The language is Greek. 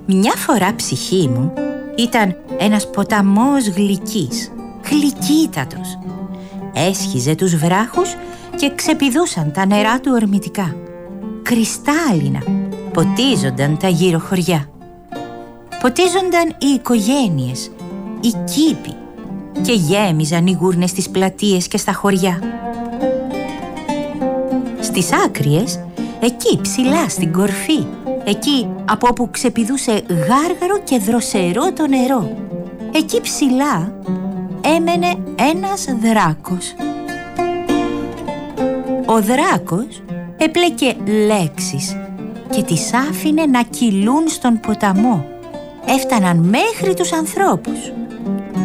Μια φορά, ψυχή μου, ήταν ένας ποταμός γλυκής, γλυκύτατος. Έσχιζε τους βράχους και ξεπηδούσαν τα νερά του ορμητικά. Κρυστάλλινα ποτίζονταν τα γύρω χωριά. Ποτίζονταν οι οικογένειες, οι κήποι, και γέμιζαν οι γούρνες στις πλατείες και στα χωριά. Στις άκριες, εκεί ψηλά στην κορφή, εκεί από όπου ξεπηδούσε γάργαρο και δροσερό το νερό, εκεί ψηλά έμενε ένας δράκος. Ο δράκος έπλεκε λέξεις και τις άφηνε να κυλούν στον ποταμό. Έφταναν μέχρι τους ανθρώπους.